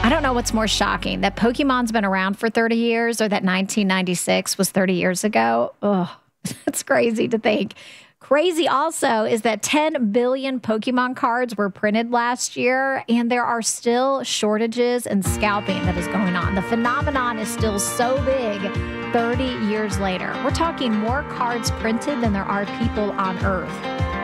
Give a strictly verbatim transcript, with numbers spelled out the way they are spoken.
don't know what's more shocking, that Pokemon's been around for thirty years or that nineteen ninety-six was thirty years ago. Oh, that's crazy to think. Crazy also is that ten billion Pokemon cards were printed last year, and there are still shortages and scalping that is going on. The phenomenon is still so big thirty years later. We're talking more cards printed than there are people on Earth.